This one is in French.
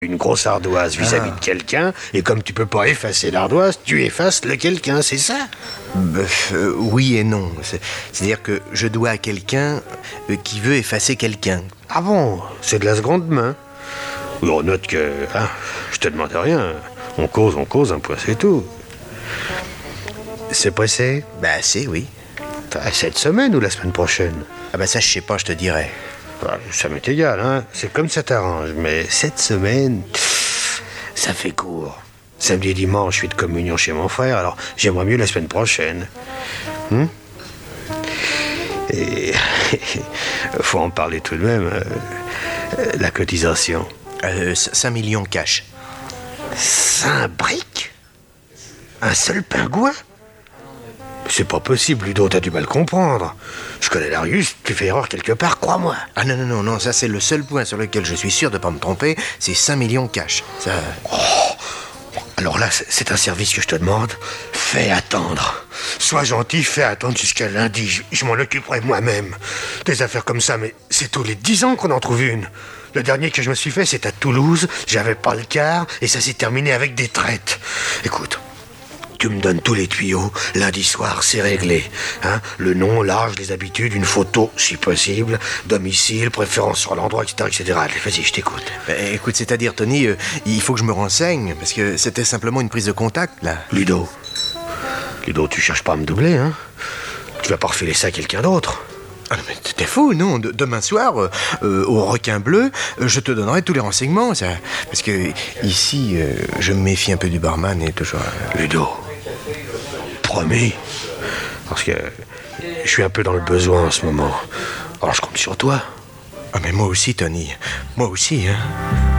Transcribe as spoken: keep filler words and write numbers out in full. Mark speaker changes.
Speaker 1: Une grosse ardoise vis-à-vis
Speaker 2: Ah.
Speaker 1: de quelqu'un, et comme tu peux pas effacer l'ardoise, tu effaces le quelqu'un, c'est ça?
Speaker 2: Bah, euh, oui et non. C'est- C'est-à-dire que je dois à quelqu'un euh, qui veut effacer quelqu'un.
Speaker 1: Ah bon? C'est de la seconde main. Oui, on note que... Hein, je te demande rien. On cause, on cause, un point, c'est tout. C'est pressé?
Speaker 2: Bah c'est oui.
Speaker 1: Enfin, cette semaine ou la semaine prochaine?
Speaker 2: Ah bah ça je sais pas, je te dirai.
Speaker 1: Bah, ça m'est égal, hein. C'est comme ça t'arrange. Mais cette semaine, pff, ça fait court. Samedi et dimanche, je suis de communion chez mon frère, alors j'aimerais mieux la semaine prochaine. Hmm? Et faut en parler tout de même. euh, euh, la cotisation.
Speaker 2: Euh, cinq millions cash.
Speaker 1: Cinq briques? Un seul pingouin? C'est pas possible, Ludo, t'as du mal comprendre. Je connais Larius, tu fais erreur quelque part, crois-moi.
Speaker 2: Ah non, non, non, non, ça c'est le seul point sur lequel je suis sûr de pas me tromper, c'est cinq millions cash. Ça...
Speaker 1: Alors là, c'est- c'est un service que je te demande. Fais attendre. Sois gentil, fais attendre jusqu'à lundi. Je, je m'en occuperai moi-même. Des affaires comme ça, mais c'est tous les dix ans qu'on en trouve une. Le dernier que je me suis fait, c'est à Toulouse. J'avais pas le quart et ça s'est terminé avec des traites. Écoute, tu me donnes tous les tuyaux. Lundi soir, c'est réglé. Hein, le nom, l'âge, les habitudes, une photo, si possible, domicile, préférence sur l'endroit, et cetera, et cetera. Allez, vas-y, je t'écoute.
Speaker 2: Bah, écoute, c'est-à-dire, Tony, euh, il faut que je me renseigne, parce que c'était simplement une prise de contact, là.
Speaker 1: Ludo. Ludo, tu cherches pas à me doubler, hein? Tu vas pas refiler ça à quelqu'un d'autre.
Speaker 2: Ah non, mais t'es fou, non? De- demain soir, euh, euh, au requin bleu, euh, je te donnerai tous les renseignements, ça. Parce que ici, euh, je me méfie un peu du barman et toujours... euh,
Speaker 1: Ludo. Promis. Parce que je suis un peu dans le besoin en ce moment. Alors je compte sur toi.
Speaker 2: Ah mais moi aussi, Tony. Moi aussi, hein.